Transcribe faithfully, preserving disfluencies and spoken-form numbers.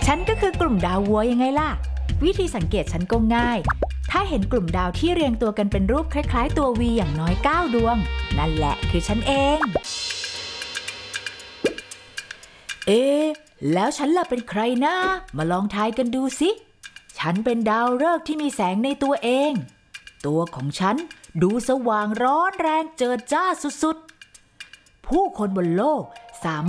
ฉันก็คือกลุ่มดาววัวยังไงล่ะวิธีสังเกตฉันก็ง่ายถ้าเห็นกลุ่มดาวที่เรียงตัวกันเป็นรูปคล้ายๆตัววีอย่างน้อยเก้าดวงนั่นแหละคือฉันเองเอ๊ะแล้วฉันล่ะเป็นใครนะมาลองทายกันดูสิฉันเป็นดาวฤกษ์ที่มีแสงในตัวเองตัวของฉันดูสว่างร้อนแรงเจิดจ้าสุดๆผู้คนบนโลกสามารถ